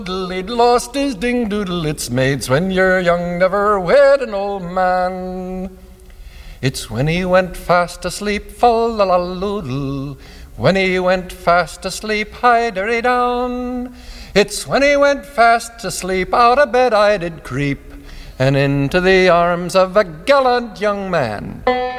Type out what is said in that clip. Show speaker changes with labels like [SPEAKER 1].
[SPEAKER 1] He'd lost his ding doodle. It's maids when you're young, never wed an old man. It's when he went fast asleep, fa-la-la-loodle. When he went fast asleep, hi-derry down. It's when he went fast asleep, out of bed I did creep, and into the arms of a gallant young man.